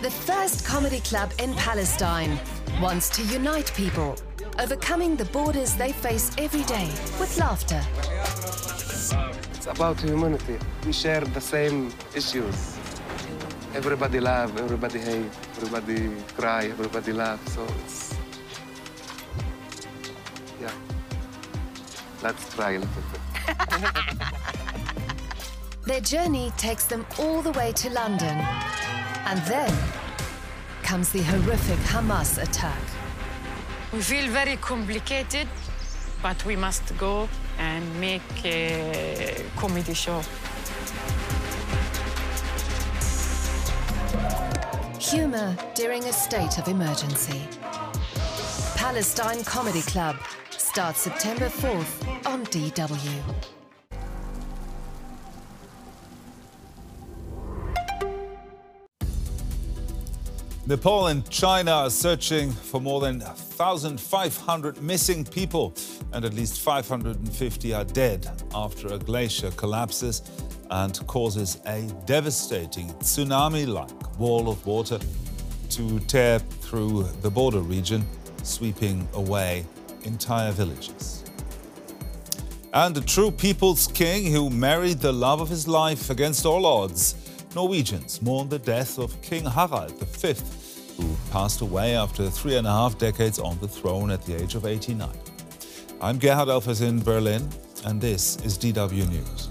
The first comedy club in Palestine wants to unite people, overcoming the borders they face every day with laughter. It's about humanity. We share the same issues. Everybody laugh, everybody hate, everybody cry, everybody laugh. So it's... yeah. Let's cry a little bit. Their journey takes them all the way to London. And then comes the horrific Hamas attack. We feel very complicated, but we must go and make a comedy show. Humor during a state of emergency. Palestine Comedy Club starts September 4th on DW. Nepal and China are searching for more than 1,500 missing people, and at least 550 are dead after a glacier collapses and causes a devastating tsunami-like wall of water to tear through the border region, sweeping away entire villages. And a true people's king who married the love of his life against all odds. Norwegians mourn the death of King Harald V, who passed away after 3.5 decades on the throne at the age of 89. I'm Gerhard Elfers in Berlin, and this is DW News.